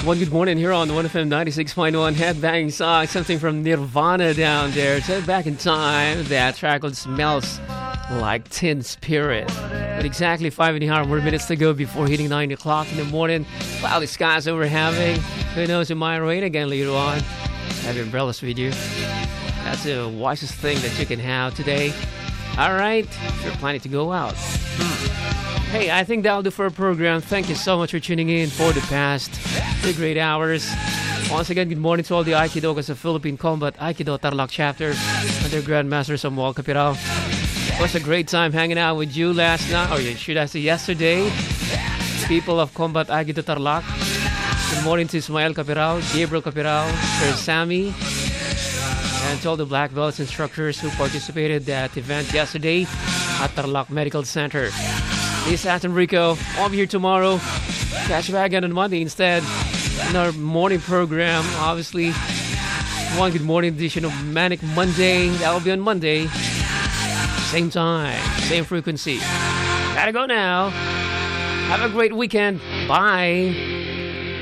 One good morning here on 1FM 96.1 Headbanging Song. Something from Nirvana down there. Take back in time. That track called Smells Like Teen Spirit. But exactly 5.5 more minutes to go before hitting 9 o'clock in the morning. Cloudy skies that we're having. Who knows, it might rain again later on. Have your umbrellas with you. That's the wisest thing that you can have today. Alright, if you're planning to go out. Hey, I think that'll do for our program. Thank you so much for tuning in for the past 2 great hours. Once again, good morning to all the Aikidokas of Philippine Combat Aikido Tarlac Chapter and their Grandmaster Samuel Capiral. It was a great time hanging out with you last night, or should I say yesterday. People of Combat Aikido Tarlac. Good morning to Ismael Capiral, Gabriel Capiral, Sir Sammy, and to all the black belts instructors who participated at the event yesterday at Tarlac Medical Center. This is Aston Rico. I'll be here tomorrow. Catch you back again on Monday instead. In our morning program, obviously, one good morning edition of Manic Monday. That will be on Monday. Same time, same frequency. Gotta go now. Have a great weekend. Bye.